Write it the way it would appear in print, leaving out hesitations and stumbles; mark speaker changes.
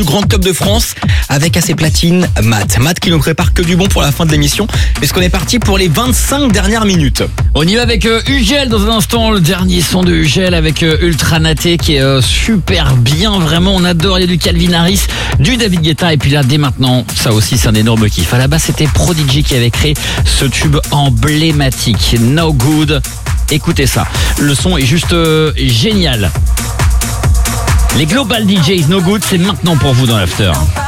Speaker 1: Grand Club de France avec à ses platines Matt qui nous prépare que du bon pour la fin de l'émission, puisqu'on est parti pour les 25 dernières minutes.
Speaker 2: On y va avec Ugel dans un instant, le dernier son de Ugel avec Ultra Naté qui est super bien, vraiment on adore. Il y a du Calvin Harris, du David Guetta, et puis là dès maintenant, ça aussi c'est un énorme kiff. À la base c'était Prodigy qui avait créé ce tube emblématique, No Good. Écoutez ça, le son est juste génial. Les Global DJs No Good, c'est maintenant pour vous dans l'After.